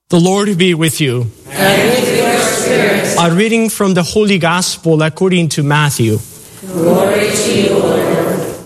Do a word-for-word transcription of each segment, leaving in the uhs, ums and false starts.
The Lord be with you. And with your spirit. A reading from the Holy Gospel according to Matthew. Glory to you, Lord.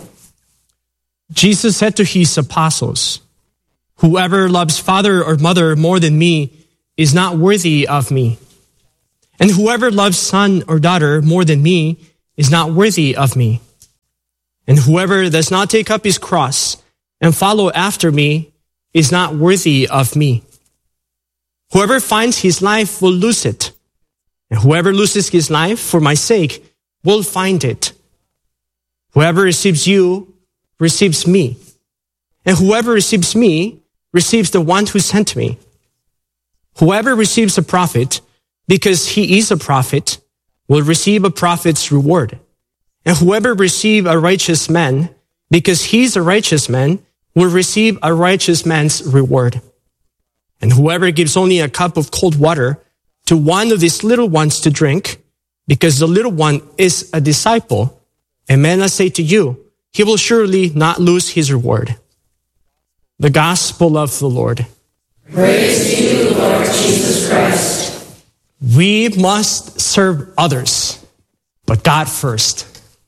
Jesus said to his apostles, "Whoever loves father or mother more than me is not worthy of me. And whoever loves son or daughter more than me is not worthy of me. And whoever does not take up his cross and follow after me is not worthy of me. Whoever finds his life will lose it, and whoever loses his life for my sake will find it. Whoever receives you receives me, and whoever receives me receives the one who sent me. Whoever receives a prophet because he is a prophet will receive a prophet's reward. And whoever receives a righteous man because he is a righteous man will receive a righteous man's reward. And whoever gives only a cup of cold water to one of these little ones to drink, because the little one is a disciple, amen, I say to you, he will surely not lose his reward." The Gospel of the Lord. Praise to you, Lord Jesus Christ. We must serve others, but God first.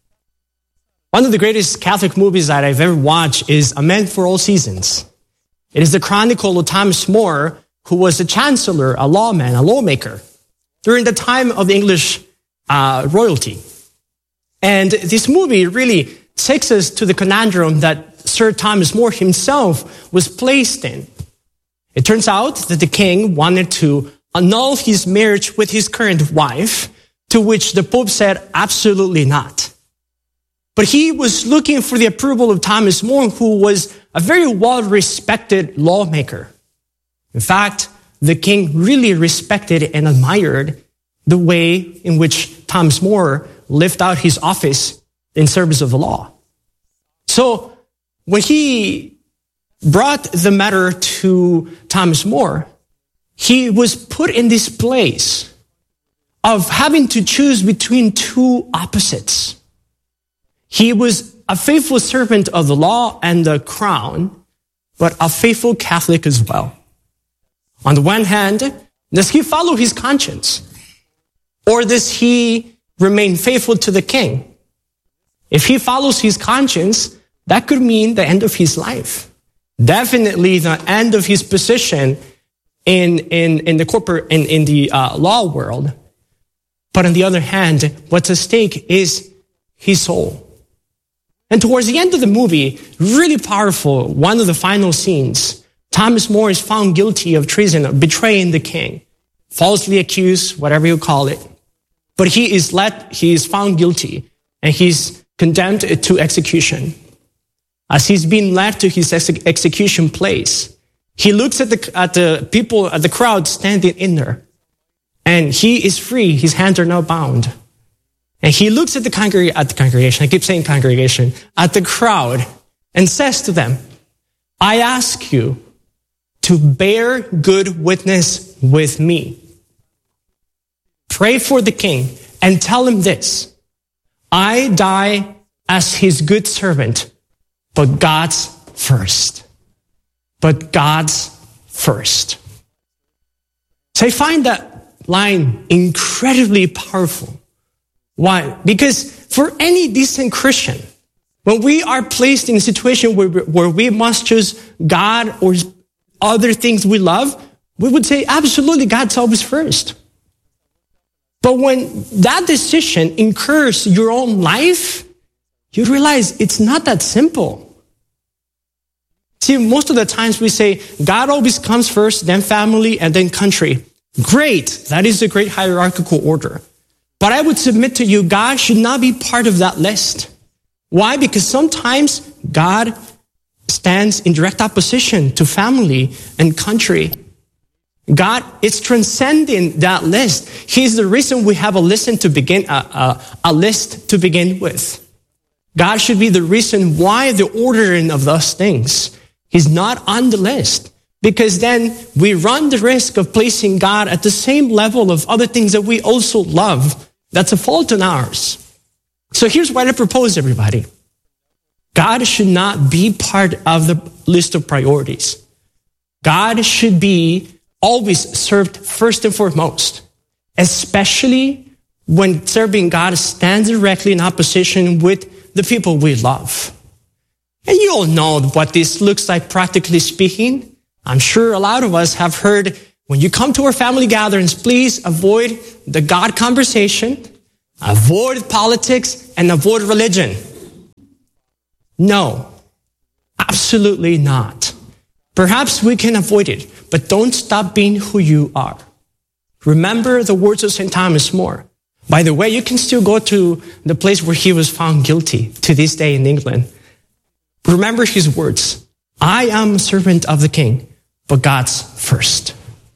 One of the greatest Catholic movies that I've ever watched is A Man for All Seasons. It is the chronicle of Thomas More, who was a chancellor, a lawman, a lawmaker during the time of the English uh, royalty. And this movie really takes us to the conundrum that Sir Thomas More himself was placed in. It turns out that the king wanted to annul his marriage with his current wife, to which the Pope said absolutely not. But he was looking for the approval of Thomas More, who was a very well-respected lawmaker. In fact, the king really respected and admired the way in which Thomas More lived out his office in service of the law. So when he brought the matter to Thomas More, he was put in this place of having to choose between two opposites. He was a faithful servant of the law and the crown, but a faithful Catholic as well. On the one hand, does he follow his conscience? Or does he remain faithful to the king? If he follows his conscience, that could mean the end of his life. Definitely the end of his position in, in, in the corporate, in, in the uh, law world. But on the other hand, what's at stake is his soul. And towards the end of the movie, really powerful, one of the final scenes, Thomas More is found guilty of treason, of betraying the king, falsely accused, whatever you call it. But he is let, he is found guilty, and he's condemned to execution. As he's being led to his ex- execution place, he looks at the, at the people, at the crowd standing in there, and he is free. His hands are now bound. And he looks at the, congreg- at the congregation, I keep saying congregation, at the crowd, and says to them, "I ask you to bear good witness with me. Pray for the king and tell him this: I die as his good servant, but God's first. But God's first." So I find that line incredibly powerful. Why? Because for any decent Christian, when we are placed in a situation where, where we must choose God or other things we love, we would say, absolutely, God's always first. But when that decision incurs your own life, you realize it's not that simple. See, most of the times we say, God always comes first, then family, and then country. Great. That is a great hierarchical order. But I would submit to you, God should not be part of that list. Why? Because sometimes God stands in direct opposition to family and country. God is transcending that list. He's the reason we have a list to begin, uh, uh, a list to begin with. God should be the reason why the ordering of those things is not on the list. Because then we run the risk of placing God at the same level of other things that we also love. That's a fault in ours. So here's what I propose, everybody. God should not be part of the list of priorities. God should be always served first and foremost, especially when serving God stands directly in opposition with the people we love. And you all know what this looks like practically speaking. I'm sure a lot of us have heard, when you come to our family gatherings, please avoid the God conversation, avoid politics, and avoid religion. No, absolutely not. Perhaps we can avoid it, but don't stop being who you are. Remember the words of Saint Thomas More. By the way, you can still go to the place where he was found guilty to this day in England. Remember his words. I am a servant of the King, but God's first.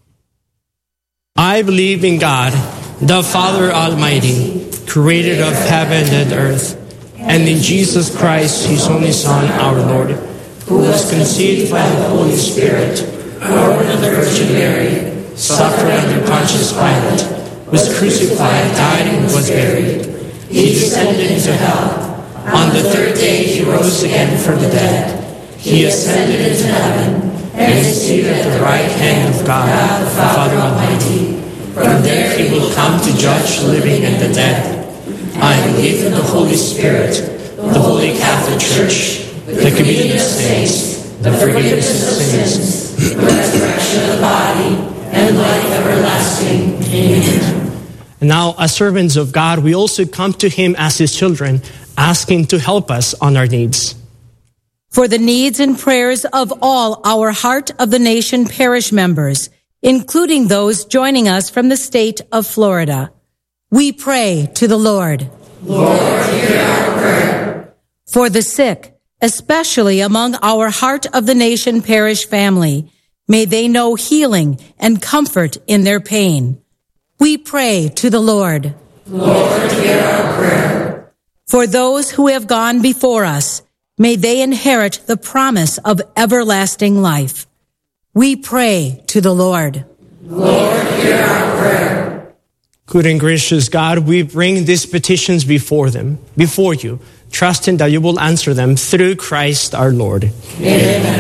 I believe in God, the Father Almighty, creator of heaven and earth, and in Jesus Christ, his only Son, our Lord, who was conceived by the Holy Spirit, born of the Virgin Mary, suffered under Pontius Pilate, was crucified, died, and was buried. He descended into hell. On the third day he rose again from the dead. He ascended into heaven, and is seated at the right hand of God, the Father Almighty. From there he will come to judge the living and the dead. I believe in the Holy Spirit, the Holy Catholic Church, the communion of saints, the forgiveness of sins, the resurrection of the body, and life everlasting. Amen. And now, as servants of God, we also come to him as his children, asking to help us on our needs. For the needs and prayers of all our Heart of the Nation parish members, including those joining us from the state of Florida, we pray to the Lord. Lord, hear our prayer. For the sick, especially among our Heart of the Nation parish family, may they know healing and comfort in their pain. We pray to the Lord. Lord, hear our prayer. For those who have gone before us, may they inherit the promise of everlasting life. We pray to the Lord. Lord, hear our prayer. Good and gracious God, we bring these petitions before them, before you, trusting that you will answer them through Christ our Lord. Amen.